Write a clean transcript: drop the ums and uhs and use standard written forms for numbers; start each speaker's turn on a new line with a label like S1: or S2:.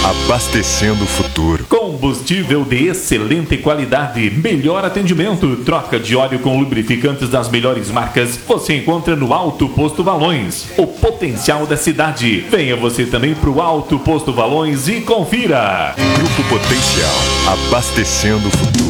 S1: abastecendo o futuro.
S2: Combustível de excelente qualidade, melhor atendimento, troca de óleo com lubrificantes das melhores marcas, você encontra no Alto Posto Valões, o potencial da cidade. Venha você também pro Alto Posto Valões e confira.
S1: Grupo Potencial, abastecendo o futuro.